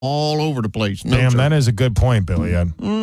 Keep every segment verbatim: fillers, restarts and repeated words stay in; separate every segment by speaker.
Speaker 1: all over the place. No
Speaker 2: Damn,
Speaker 1: joke.
Speaker 2: that is a good point, Billy.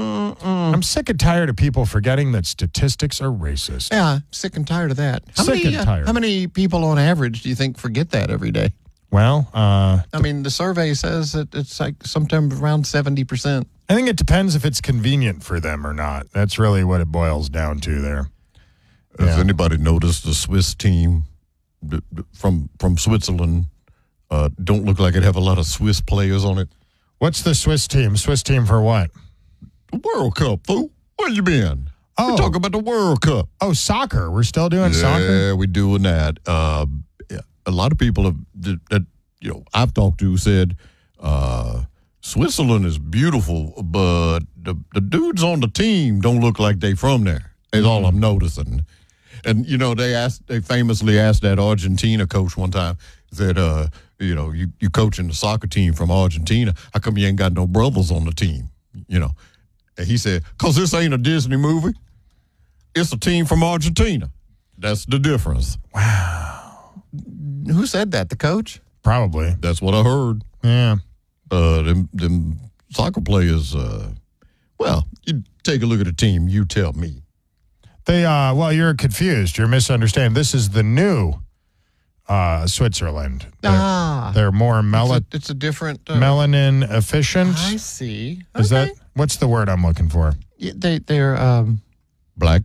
Speaker 2: I'm sick and tired of people forgetting that statistics are racist.
Speaker 1: Yeah, sick and tired of that. How
Speaker 2: Sick
Speaker 1: many,
Speaker 2: and tired.
Speaker 1: Uh, how many people on average do you think forget that every day?
Speaker 2: Well, uh,
Speaker 1: I mean, the survey says that it's like sometime around seventy percent.
Speaker 2: I think it depends if it's convenient for them or not. That's really what it boils down to there.
Speaker 1: Has
Speaker 2: Yeah.
Speaker 1: anybody noticed the Swiss team th- th- from from Switzerland uh, don't look like it have a lot of Swiss players on it?
Speaker 2: What's the Swiss team? Swiss team for what?
Speaker 1: The World Cup, fool. Where you been?
Speaker 2: Oh.
Speaker 1: We're talking about the World Cup.
Speaker 2: Oh, soccer. We're still doing
Speaker 1: yeah,
Speaker 2: soccer?
Speaker 1: we're doing that. Uh, yeah, a lot of people have, that, that you know I've talked to said uh, Switzerland is beautiful, but the, the dudes on the team don't look like they from there. Is all I'm noticing. And you know they asked, they famously asked that Argentina coach one time that uh, you know you you coaching the soccer team from Argentina, how come you ain't got no brothers on the team? You know, and he said, "Cause this ain't a Disney movie. It's a team from Argentina. That's the difference."
Speaker 2: Wow.
Speaker 1: Who said that? The coach?
Speaker 2: Probably.
Speaker 1: That's what I heard.
Speaker 2: Yeah.
Speaker 1: Uh, them them soccer players. Uh, well, you take a look at the team. You tell me.
Speaker 2: They, uh, well, you're confused. You're misunderstanding. This is the new uh, Switzerland. They're,
Speaker 1: Ah.
Speaker 2: they're more mel-
Speaker 1: It's a, it's a different. Uh,
Speaker 2: melanin efficient.
Speaker 1: I see.
Speaker 2: Is
Speaker 1: Okay.
Speaker 2: that, what's the word I'm looking for?
Speaker 1: Yeah, they they're um black?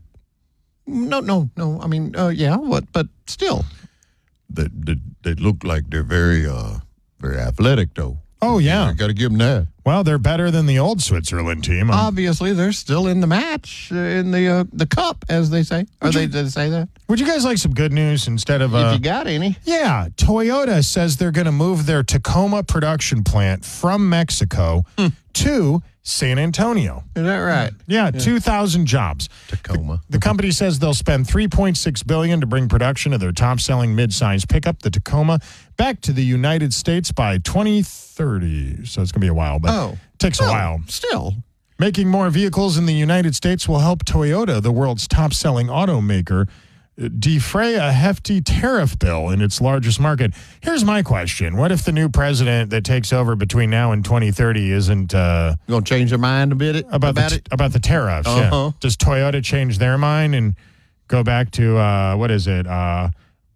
Speaker 1: No, no, no. I mean, uh, yeah. What? But still, they, they they look like they're very uh very athletic though.
Speaker 2: Oh, yeah.
Speaker 1: You got to give them that.
Speaker 2: Well, they're better than the old Switzerland team. Um,
Speaker 1: Obviously, they're still in the match, uh, in the uh, the cup, as they say. Or they did they say that?
Speaker 2: Would you guys like some good news instead of...
Speaker 1: if
Speaker 2: Uh,
Speaker 1: you got any.
Speaker 2: yeah, Toyota says they're going to move their Tacoma production plant from Mexico to San Antonio.
Speaker 1: Is that right?
Speaker 2: Yeah, two thousand jobs.
Speaker 1: Tacoma.
Speaker 2: The company says they'll spend three point six billion dollars to bring production of their top-selling midsize pickup, the Tacoma, back to the United States by twenty thirty. So it's going to be a while, but
Speaker 1: Oh.
Speaker 2: it takes a
Speaker 1: Well,
Speaker 2: while.
Speaker 1: Still.
Speaker 2: Making more vehicles in the United States will help Toyota, the world's top-selling automaker, defray a hefty tariff bill in its largest market. Here's my question. What if the new president that takes over between now and twenty thirty isn't uh,
Speaker 1: You gonna change your mind a bit
Speaker 2: about,
Speaker 1: about
Speaker 2: the,
Speaker 1: it?
Speaker 2: about the tariffs?
Speaker 1: Uh-huh.
Speaker 2: Yeah. Does Toyota change their mind and go back to, uh, what is it, uh,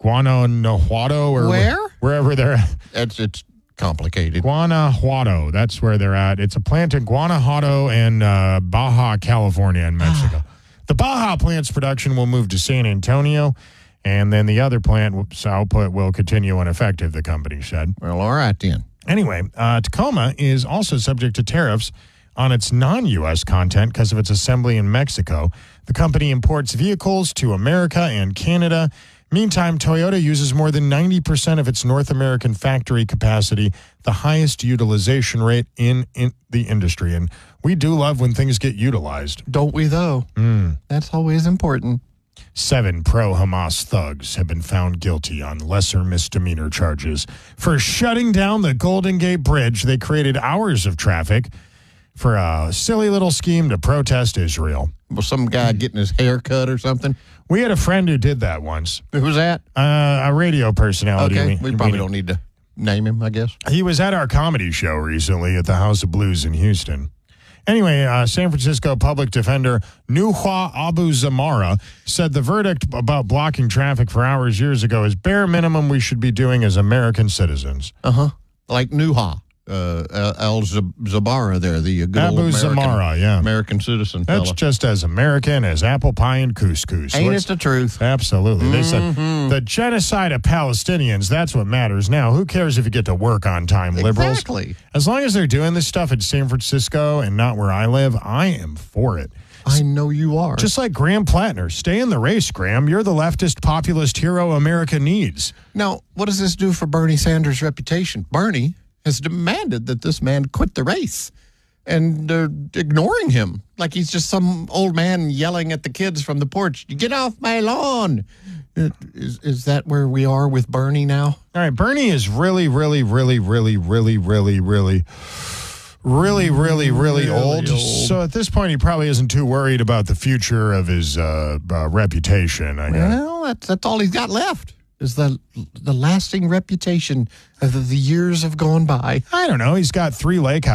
Speaker 2: Guanajuato? Or
Speaker 1: Where?
Speaker 2: Wherever they're at.
Speaker 1: It's it's complicated.
Speaker 2: Guanajuato. That's where they're at. It's a plant in Guanajuato and uh, Baja, California in Mexico. The Baja plant's production will move to San Antonio, and then the other plant's output will continue unaffected, the company said.
Speaker 1: Well, all right then.
Speaker 2: Anyway, uh, Tacoma is also subject to tariffs on its non-U S content because of its assembly in Mexico. The company imports vehicles to America and Canada. Meantime, Toyota uses more than ninety percent of its North American factory capacity, the highest utilization rate in, in the industry. And we do love when things get utilized.
Speaker 1: Don't we though?
Speaker 2: Mm.
Speaker 1: That's always important.
Speaker 2: Seven pro-Hamas thugs have been found guilty on lesser misdemeanor charges for shutting down the Golden Gate Bridge. They created hours of traffic for a silly little scheme to protest Israel.
Speaker 1: Was some guy getting his hair cut or something?
Speaker 2: We had a friend who did that once.
Speaker 1: Who was that?
Speaker 2: Uh, a radio personality.
Speaker 1: Okay, we probably don't need to name him, I guess.
Speaker 2: He was at our comedy show recently at the House of Blues in Houston. Anyway, uh, San Francisco public defender Nuha Abu Zamara said the verdict about blocking traffic for hours years ago is bare minimum we should be doing as American citizens.
Speaker 1: Uh-huh. Like Nuha, uh, Al Zabara there, the good
Speaker 2: Abu
Speaker 1: old American,
Speaker 2: Zamara, yeah.
Speaker 1: American citizen
Speaker 2: That's
Speaker 1: fella.
Speaker 2: just as American as apple pie and couscous.
Speaker 1: Ain't
Speaker 2: Let's-
Speaker 1: it the truth?
Speaker 2: Absolutely. They said
Speaker 1: Mhm.
Speaker 2: the genocide of Palestinians, that's what matters now. Who cares if you get to work on time, liberals?
Speaker 1: Exactly.
Speaker 2: As long as they're doing this stuff in San Francisco and not where I live, I am for it.
Speaker 1: I know you are.
Speaker 2: Just like Graham Plattner. Stay in the race, Graham. You're the leftist populist hero America needs.
Speaker 1: Now, what does this do for Bernie Sanders' reputation? Bernie has demanded that this man quit the race, and they're ignoring him like he's just some old man yelling at the kids from the porch, "Get off my lawn." Is, is that where we are with Bernie now?
Speaker 2: All right, Bernie is really, really, really, really, really, really, really, really, really, really old.
Speaker 1: old.
Speaker 2: So at this point, he probably isn't too worried about the future of his uh, uh, reputation, I guess.
Speaker 1: Well, that's, that's all he's got left, is the the lasting reputation of the, the years have gone by.
Speaker 2: I don't know. He's got three lake houses.